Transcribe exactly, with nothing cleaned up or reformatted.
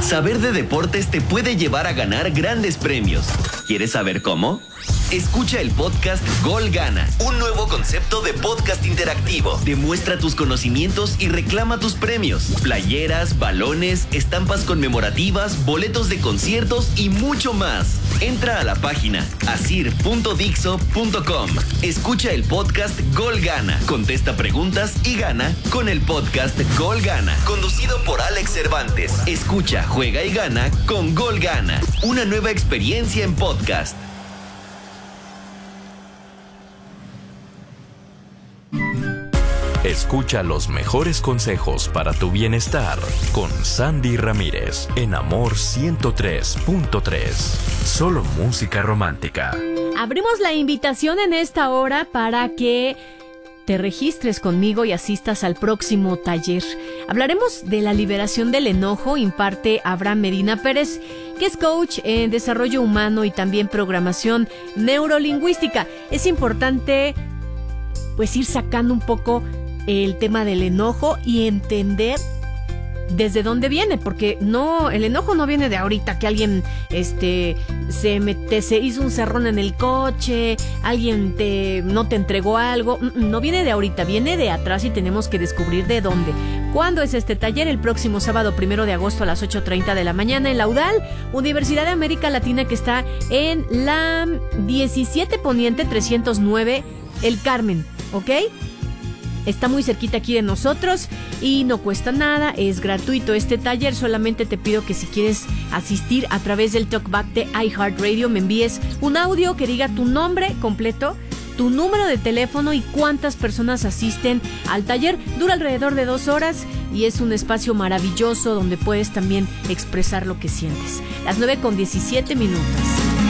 Saber de deportes te puede llevar a ganar grandes premios. ¿Quieres saber cómo? Escucha el podcast Gol Gana, un nuevo concepto de podcast interactivo. Demuestra tus conocimientos y reclama tus premios. Playeras, balones, estampas conmemorativas, boletos de conciertos y mucho más. Entra a la página asir punto dixo punto com. Escucha el podcast Gol Gana. Contesta preguntas y gana con el podcast Gol Gana, conducido por Alex Cervantes. Escucha, juega y gana con Gol Gana. Una nueva experiencia en podcast. Escucha los mejores consejos para tu bienestar con Sandy Ramírez en Amor ciento tres punto tres. Solo música romántica. Abrimos la invitación en esta hora para que te registres conmigo y asistas al próximo taller. Hablaremos de la liberación del enojo, imparte Abraham Medina Pérez, que es coach en desarrollo humano y también programación neurolingüística. Es importante pues ir sacando un poco el tema del enojo y entender desde dónde viene, porque no, el enojo no viene de ahorita, que alguien este se mete, se hizo un cerrón en el coche, alguien te no te entregó algo, no viene de ahorita, viene de atrás y tenemos que descubrir de dónde. ¿Cuándo es este taller? El próximo sábado primero de agosto a las ocho treinta de la mañana en la U D A L, Universidad de América Latina, que está en la diecisiete Poniente trescientos nueve El Carmen, ¿ok? Está muy cerquita aquí de nosotros y no cuesta nada, es gratuito este taller. Solamente te pido que si quieres asistir a través del talkback de iHeartRadio me envíes un audio que diga tu nombre completo, tu número de teléfono y cuántas personas asisten al taller. Dura alrededor de dos horas y es un espacio maravilloso donde puedes también expresar lo que sientes. Las nueve con diecisiete minutos.